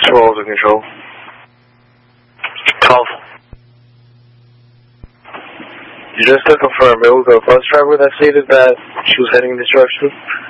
12 to control. 12. Just to confirm, it was a bus driver that stated that she was heading in this direction?